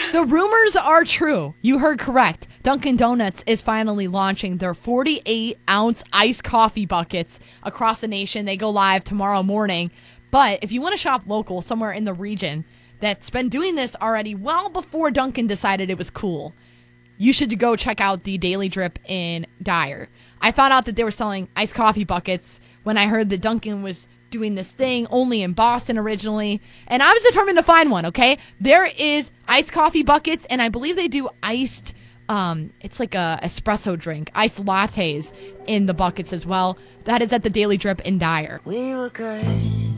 The rumors are true. You heard correct. Dunkin' Donuts is finally launching their 48-ounce iced coffee buckets across the nation. They go live tomorrow morning. But if you want to shop local somewhere in the region that's been doing this already well before Dunkin' decided it was cool, you should go check out the Daily Drip in Dyer. I found out that they were selling iced coffee buckets when I heard that Dunkin' was doing this thing only in Boston originally, and I was determined to find one, okay? There is iced coffee buckets, and I believe they do iced, it's like a espresso drink, iced lattes in the buckets as well. That is at the Daily Drip in Dyer. We were good.